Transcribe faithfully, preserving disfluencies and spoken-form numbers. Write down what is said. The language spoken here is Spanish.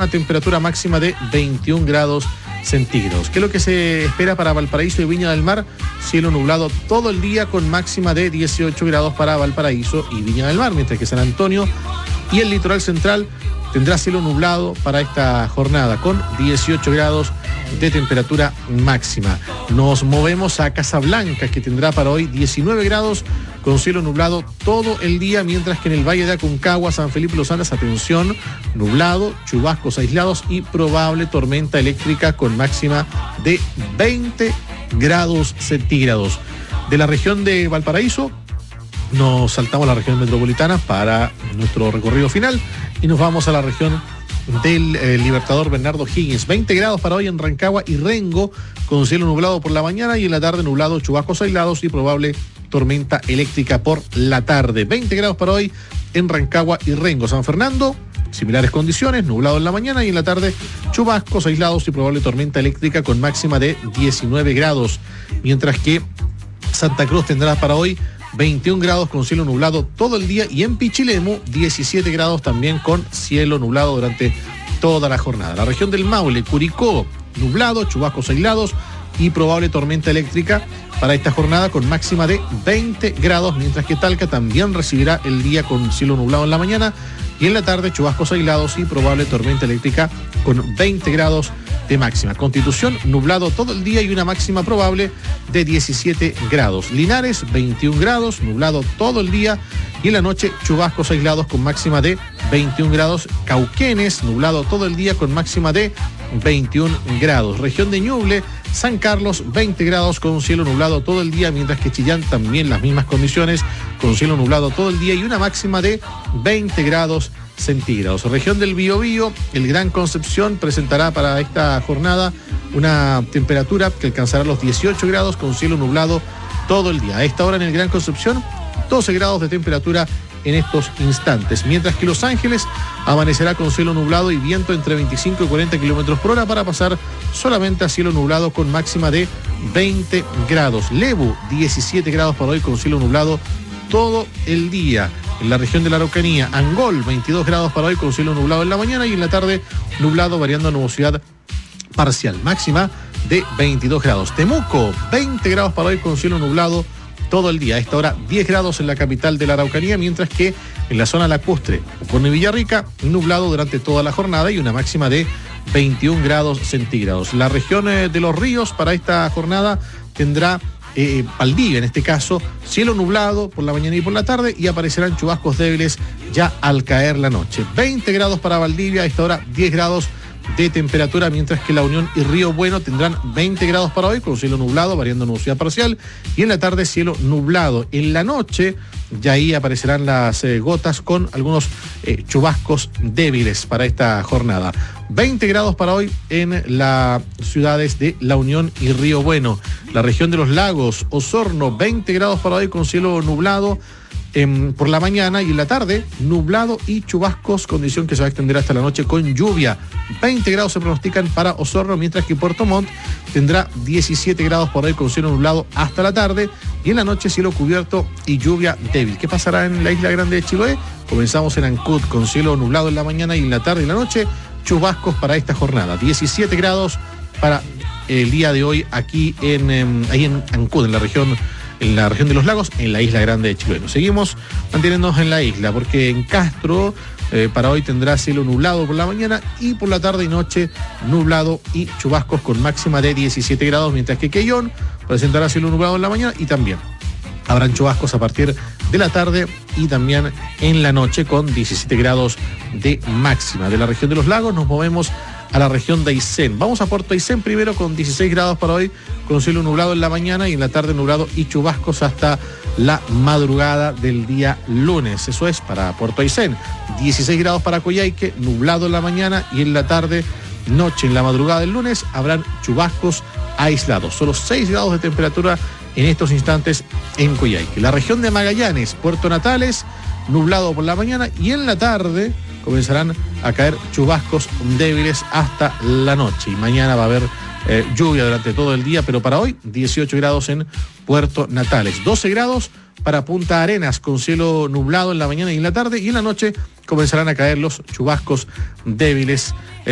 una temperatura máxima de veintiún grados centígrados. ¿Qué es lo que se espera para Valparaíso y Viña del Mar? Cielo nublado todo el día con máxima de dieciocho grados para Valparaíso y Viña del Mar, mientras que San Antonio y el litoral central tendrá cielo nublado para esta jornada con dieciocho grados de temperatura máxima. Nos movemos a Casablanca, que tendrá para hoy diecinueve grados con cielo nublado todo el día, mientras que en el Valle de Aconcagua, San Felipe Los Andes, atención, nublado, chubascos aislados y probable tormenta eléctrica con máxima de veinte grados centígrados. De la región de Valparaíso, nos saltamos a la región metropolitana para nuestro recorrido final y nos vamos a la región del eh, Libertador Bernardo Higgins. veinte grados para hoy en Rancagua y Rengo, con cielo nublado por la mañana y en la tarde nublado, chubascos aislados y probable tormenta eléctrica por la tarde. veinte grados para hoy en Rancagua y Rengo. San Fernando, similares condiciones, nublado en la mañana y en la tarde chubascos aislados y probable tormenta eléctrica con máxima de diecinueve grados. Mientras que Santa Cruz tendrá para hoy veintiún grados con cielo nublado todo el día y en Pichilemu diecisiete grados también con cielo nublado durante toda la jornada. La región del Maule, Curicó, nublado, chubascos aislados y probable tormenta eléctrica para esta jornada con máxima de veinte grados, mientras que Talca también recibirá el día con cielo nublado en la mañana y en la tarde chubascos aislados y probable tormenta eléctrica con veinte grados de máxima. Constitución, nublado todo el día y una máxima probable de diecisiete grados. Linares, veintiún grados, nublado todo el día y en la noche chubascos aislados con máxima de veintiún grados. Cauquenes, nublado todo el día con máxima de veintiún grados. Región de Ñuble, San Carlos, veinte grados con cielo nublado todo el día, mientras que Chillán también las mismas condiciones, con cielo nublado todo el día y una máxima de veinte grados centígrados. Región del Biobío, el Gran Concepción presentará para esta jornada una temperatura que alcanzará los dieciocho grados con cielo nublado todo el día. A esta hora en el Gran Concepción, doce grados de temperatura en estos instantes, mientras que Los Ángeles amanecerá con cielo nublado y viento entre veinticinco y cuarenta kilómetros por hora para pasar solamente a cielo nublado con máxima de veinte grados. Lebu, diecisiete grados para hoy con cielo nublado todo el día. En la región de la Araucanía, Angol, veintidós grados para hoy con cielo nublado en la mañana y en la tarde nublado variando a nubosidad parcial, máxima de veintidós grados. Temuco, veinte grados para hoy con cielo nublado todo el día. A esta hora diez grados en la capital de la Araucanía, mientras que en la zona lacustre, Oporno y Villarrica, nublado durante toda la jornada y una máxima de veintiún grados centígrados. La región eh, de los ríos para esta jornada tendrá eh, Valdivia, en este caso, cielo nublado por la mañana y por la tarde y aparecerán chubascos débiles ya al caer la noche. veinte grados para Valdivia, a esta hora diez grados de temperatura, mientras que La Unión y Río Bueno tendrán veinte grados para hoy con cielo nublado, variando nubosidad parcial y en la tarde cielo nublado. En la noche ya ahí aparecerán las eh, gotas con algunos eh, chubascos débiles para esta jornada. veinte grados para hoy en las ciudades de La Unión y Río Bueno. La región de los lagos, Osorno, veinte grados para hoy con cielo nublado Eh, por la mañana y en la tarde, nublado y chubascos, condición que se va a extender hasta la noche con lluvia. veinte grados se pronostican para Osorno, mientras que Puerto Montt tendrá diecisiete grados por hoy con cielo nublado hasta la tarde y en la noche cielo cubierto y lluvia débil. ¿Qué pasará en la Isla Grande de Chiloé? Comenzamos en Ancud con cielo nublado en la mañana y en la tarde y la noche chubascos para esta jornada. diecisiete grados para el día de hoy aquí en, eh, ahí en Ancud, en la región en la región de los lagos, en la Isla Grande de Chiloé. Seguimos manteniéndonos en la isla, porque en Castro eh, para hoy tendrá cielo nublado por la mañana y por la tarde y noche nublado y chubascos con máxima de diecisiete grados, mientras que Quellón presentará cielo nublado en la mañana y también habrán chubascos a partir de la tarde y también en la noche con diecisiete grados de máxima. De la región de los lagos nos movemos a la región de Aysén. Vamos a Puerto Aysén primero con dieciséis grados para hoy, con cielo nublado en la mañana y en la tarde nublado y chubascos hasta la madrugada del día lunes. Eso es para Puerto Aysén. dieciséis grados para Coyhaique, nublado en la mañana y en la tarde, noche, en la madrugada del lunes habrán chubascos aislados. Solo seis grados de temperatura en estos instantes en Coyhaique. La región de Magallanes, Puerto Natales, nublado por la mañana y en la tarde comenzarán a caer chubascos débiles hasta la noche. Y mañana va a haber eh, lluvia durante todo el día, pero para hoy dieciocho grados en Puerto Natales, doce grados para Punta Arenas con cielo nublado en la mañana y en la tarde y en la noche comenzarán a caer los chubascos débiles